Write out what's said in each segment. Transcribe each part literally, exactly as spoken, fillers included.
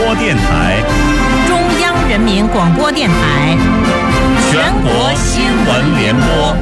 播电台， 中央人民广播电台， 全国新闻联播。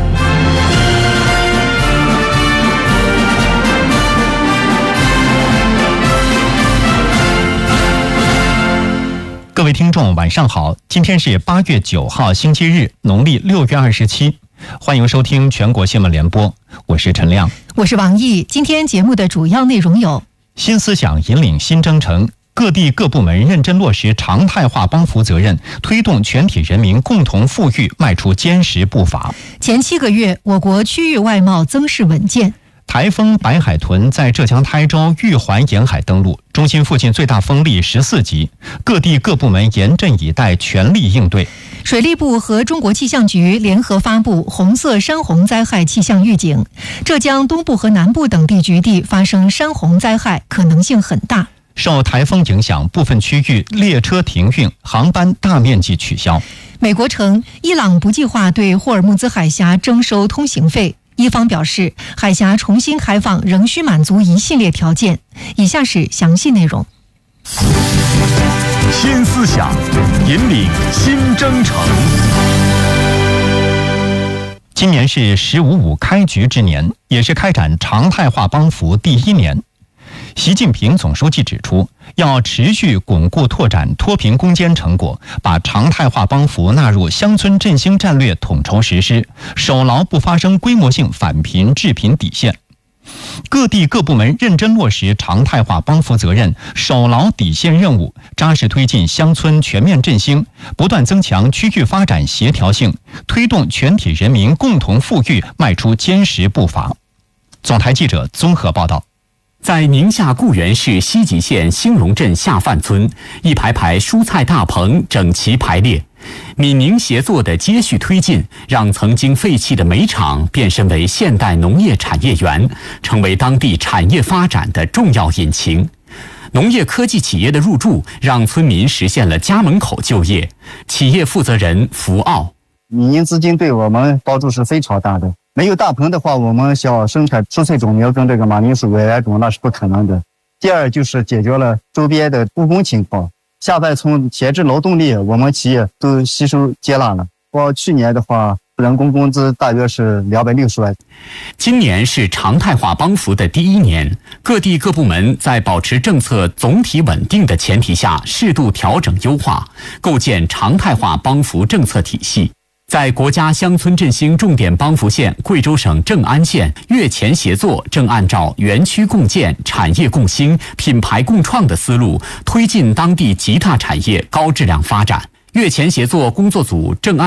各位听众晚上好，今天是八月九号星期日，农历六月二十七，欢迎收听全国新闻联播，我是陈亮， 我是王毅。今天节目的主要内容有： 新思想引领新征程，各地各部门认真落实常态化帮扶责任，推动全体人民共同富裕迈出坚实步伐。 前七个月，我国区域外贸增势稳健。 台风白海豚在浙江台州玉环沿海登陆，中心附近最大风力十四级，各地各部门严阵以待，全力应对。 水利部和中国气象局联合发布红色山洪灾害气象预警，浙江东部和南部等地局地发生山洪灾害可能性很大。 受台风影响，部分区域列车停运，航班大面积取消。 美国称，伊朗不计划对霍尔木兹海峡征收通行费。伊方表示，海峡重新开放仍需满足一系列条件。以下是详细内容。 新思想引领新征程。 今年是“十五五”开局之年，也是开展常态化帮扶第一年。习近平总书记指出，要持续巩固拓展脱贫攻坚成果，把常态化帮扶纳入乡村振兴战略统筹实施，守牢不发生规模性返贫致贫底线。各地各部门认真落实常态化帮扶责任，守牢底线任务，扎实推进乡村全面振兴，不断增强区域发展协调性，推动全体人民共同富裕迈出坚实步伐。总台记者综合报道。 在宁夏固原市西吉县兴荣镇下范村，一排排蔬菜大棚整齐排列，闽宁协作的接续推进，让曾经废弃的煤厂变身为现代农业产业园，成为当地产业发展的重要引擎。农业科技企业的入驻，让村民实现了家门口就业。企业负责人福奥： 闽宁资金对我们帮助是非常大的。没有大棚的话，我们想生产蔬菜种苗跟这个马铃薯、委来种那是不可能的。第二就是解决了周边的务工情况，下半村闲置劳动力我们企业都吸收接纳了。光去年的话，人工工资大约是两百六十万。 今年是常态化帮扶的第一年，各地各部门在保持政策总体稳定的前提下，适度调整优化，构建常态化帮扶政策体系。在国家乡村振兴重点帮扶县贵州省正安县，越前协作正按照园区共建、产业共兴、品牌共创的思路，推进当地吉他产业高质量发展。越前协作工作组正安